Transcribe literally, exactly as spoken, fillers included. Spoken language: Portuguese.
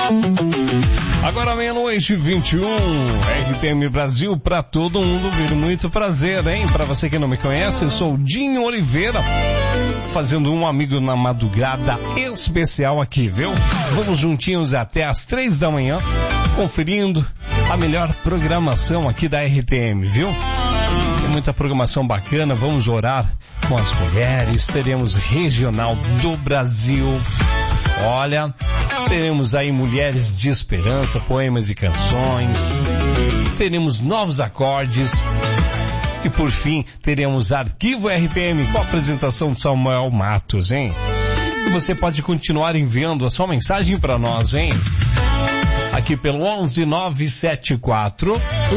Agora meia-noite e vinte e um, R T M Brasil pra todo mundo vir. Muito prazer, hein? Pra você que não me conhece, eu sou o Dinho Oliveira, fazendo um amigo na madrugada especial aqui, viu? Vamos juntinhos até as três da manhã, conferindo a melhor programação aqui da R T M, viu? Tem muita programação bacana, vamos orar com as mulheres, teremos Regional do Brasil. Olha, teremos aí Mulheres de Esperança, poemas e canções, teremos novos acordes e por fim teremos Arquivo R T M com a apresentação de Samuel Matos, hein? E você pode continuar enviando a sua mensagem para nós, hein? Aqui pelo onze nove sete quatro